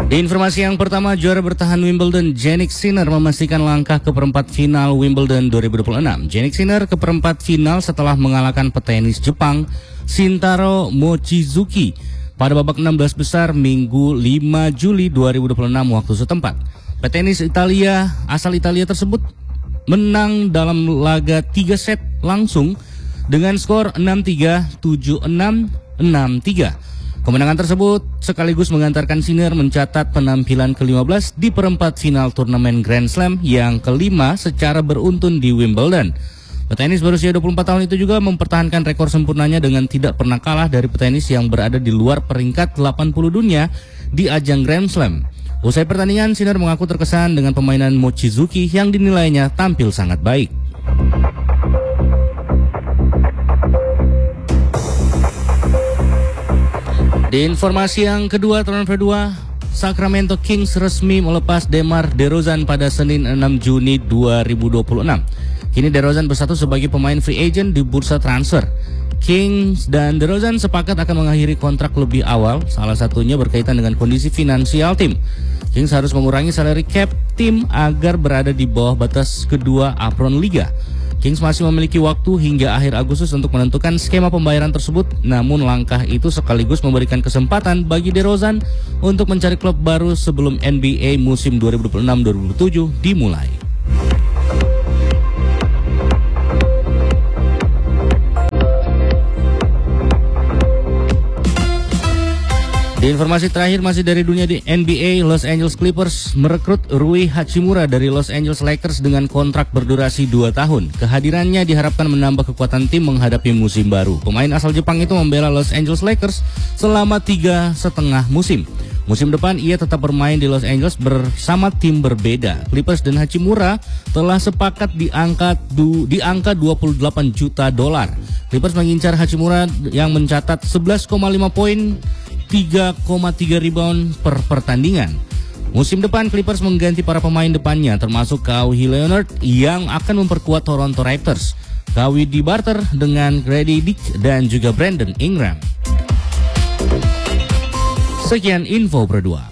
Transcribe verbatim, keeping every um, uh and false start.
Di informasi yang pertama, juara bertahan Wimbledon Jannik Sinner memastikan langkah ke perempat final Wimbledon dua ribu dua puluh enam. Jannik Sinner ke perempat final setelah mengalahkan petenis Jepang Shintaro Mochizuki pada babak enam belas besar Minggu lima Juli dua ribu dua puluh enam waktu setempat. Petenis Italia asal Italia tersebut menang dalam laga tiga set langsung dengan skor enam tiga, tujuh enam, enam tiga. Kemenangan tersebut sekaligus mengantarkan Sinner mencatat penampilan ke lima belas di perempat final turnamen Grand Slam yang kelima secara beruntun di Wimbledon. Petenis berusia dua puluh empat tahun itu juga mempertahankan rekor sempurnanya dengan tidak pernah kalah dari petenis yang berada di luar peringkat delapan puluh dunia di ajang Grand Slam. Usai pertandingan, Sinner mengaku terkesan dengan permainan Mochizuki yang dinilainya tampil sangat baik. Di informasi yang kedua, transfer dua, Sacramento Kings resmi melepas DeMar DeRozan pada Senin enam Juni dua ribu dua puluh enam. Kini DeRozan bersatu sebagai pemain free agent di bursa transfer. Kings dan DeRozan sepakat akan mengakhiri kontrak lebih awal, salah satunya berkaitan dengan kondisi finansial tim. Kings harus mengurangi salary cap tim agar berada di bawah batas kedua apron liga. Kings masih memiliki waktu hingga akhir Agustus untuk menentukan skema pembayaran tersebut, namun langkah itu sekaligus memberikan kesempatan bagi DeRozan untuk mencari klub baru sebelum N B A musim dua ribu dua puluh enam dua ribu dua puluh tujuh dimulai. Di informasi terakhir masih dari dunia di N B A, Los Angeles Clippers merekrut Rui Hachimura dari Los Angeles Lakers dengan kontrak berdurasi dua tahun. Kehadirannya diharapkan menambah kekuatan tim menghadapi musim baru. Pemain asal Jepang itu membela Los Angeles Lakers selama tiga setengah musim. Musim depan ia tetap bermain di Los Angeles bersama tim berbeda. Clippers dan Hachimura telah sepakat di angka, du, di angka dua puluh delapan juta dolar. Clippers mengincar Hachimura yang mencatat sebelas koma lima poin, tiga koma tiga rebound per pertandingan. Musim depan Clippers mengganti para pemain depannya termasuk Kawhi Leonard yang akan memperkuat Toronto Raptors. Kawhi dibarter dengan Grady Dick dan juga Brandon Ingram. Sekian info berdua.